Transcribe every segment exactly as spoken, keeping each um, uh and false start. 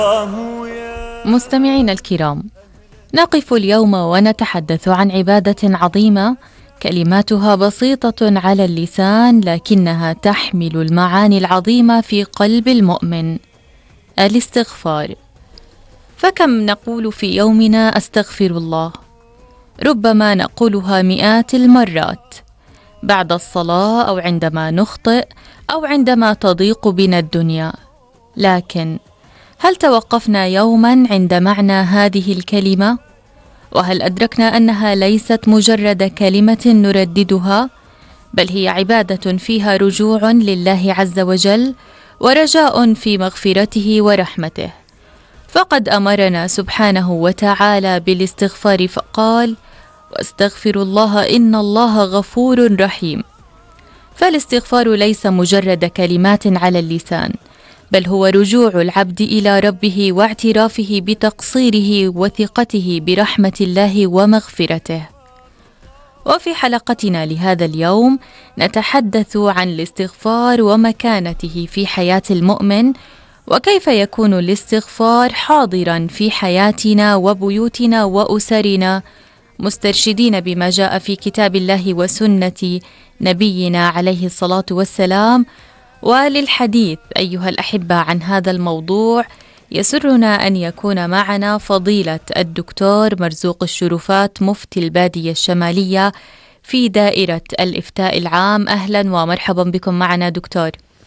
مستمعينا الكرام، نقف اليوم ونتحدث عن عبادة عظيمة كلماتها بسيطة على اللسان لكنها تحمل المعاني العظيمة في قلب المؤمن، الاستغفار. فكم نقول في يومنا أستغفر الله؟ ربما نقولها مئات المرات بعد الصلاة أو عندما نخطئ أو عندما تضيق بنا الدنيا. لكن هل توقفنا يوما عند معنى هذه الكلمة؟ وهل أدركنا أنها ليست مجرد كلمة نرددها، بل هي عبادة فيها رجوع لله عز وجل ورجاء في مغفرته ورحمته؟ فقد أمرنا سبحانه وتعالى بالاستغفار فقال: واستغفر الله إن الله غفور رحيم. فالاستغفار ليس مجرد كلمات على اللسان، بل هو رجوع العبد إلى ربه واعترافه بتقصيره وثقته برحمة الله ومغفرته. وفي حلقتنا لهذا اليوم نتحدث عن الاستغفار ومكانته في حياة المؤمن، وكيف يكون الاستغفار حاضرا في حياتنا وبيوتنا وأسرنا، مسترشدين بما جاء في كتاب الله وسنة نبينا عليه الصلاة والسلام. وللحديث أيها الأحبة عن هذا الموضوع يسرنا أن يكون معنا فضيلة الدكتور مرزوق الشرفات، مفتي البادية الشمالية في دائرة الإفتاء العام. أهلا ومرحبا بكم معنا دكتور.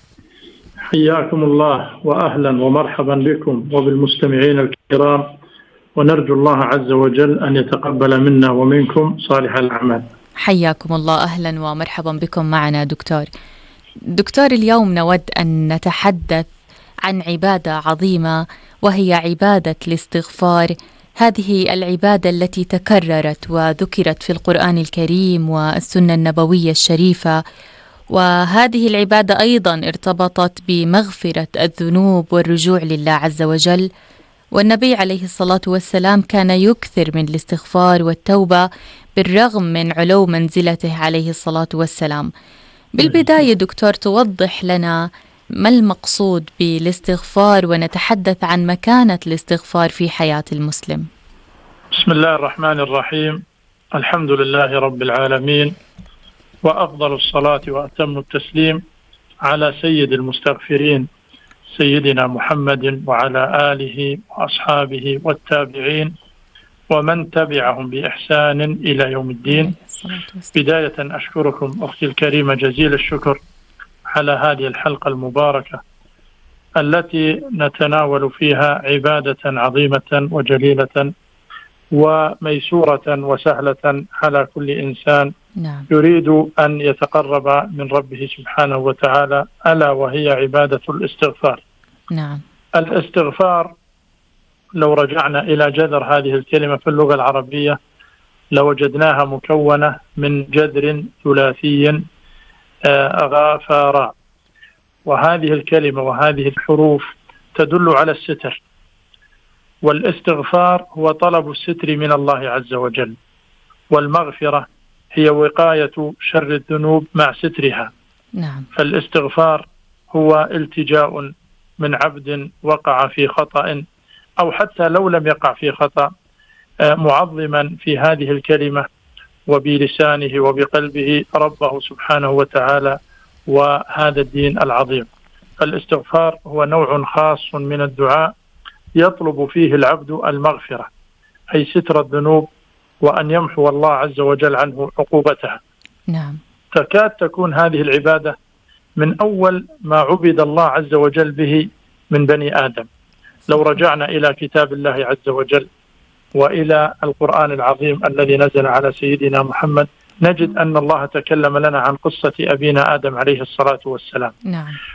حياكم الله وأهلا ومرحبا بكم وبالمستمعين الكرام، ونرجو الله عز وجل أن يتقبل منا ومنكم صالح الأعمال. حياكم الله، أهلا ومرحبا بكم معنا دكتور. دكتور، اليوم نود أن نتحدث عن عبادة عظيمة وهي عبادة الاستغفار. هذه العبادة التي تكررت وذكرت في القرآن الكريم والسنة النبوية الشريفة، وهذه العبادة أيضا ارتبطت بمغفرة الذنوب والرجوع لله عز وجل، والنبي عليه الصلاة والسلام كان يكثر من الاستغفار والتوبة بالرغم من علو منزلته عليه الصلاة والسلام. بالبداية دكتور، توضح لنا ما المقصود بالاستغفار ونتحدث عن مكانة الاستغفار في حياة المسلم. بسم الله الرحمن الرحيم، الحمد لله رب العالمين، وأفضل الصلاة وأتم التسليم على سيد المستغفرين سيدنا محمد وعلى آله وأصحابه والتابعين ومن تبعهم بإحسان إلى يوم الدين. بداية أشكركم أختي الكريمة جزيل الشكر على هذه الحلقة المباركة التي نتناول فيها عبادة عظيمة وجليلة وميسورة وسهلة على كل إنسان نعم. يريد أن يتقرب من ربه سبحانه وتعالى، ألا وهي عبادة الاستغفار. نعم. الاستغفار لو رجعنا إلى جذر هذه الكلمة في اللغة العربية لوجدناها مكونة من جذر ثلاثي غافارا، وهذه الكلمة وهذه الحروف تدل على الستر، والاستغفار هو طلب الستر من الله عز وجل، والمغفرة هي وقاية شر الذنوب مع سترها. نعم. فالاستغفار هو التجاء من عبد وقع في خطأ، أو حتى لو لم يقع في خطأ، معظما في هذه الكلمة وبلسانه وبقلبه ربه سبحانه وتعالى وهذا الدين العظيم. فالاستغفار هو نوع خاص من الدعاء يطلب فيه العبد المغفرة، أي ستر الذنوب، وأن يمحو الله عز وجل عنه عقوبتها. نعم. تكاد تكون هذه العبادة من أول ما عبد الله عز وجل به من بني آدم. لو رجعنا إلى كتاب الله عز وجل وإلى القرآن العظيم الذي نزل على سيدنا محمد، نجد أن الله تكلم لنا عن قصة أبينا آدم عليه الصلاة والسلام. نعم.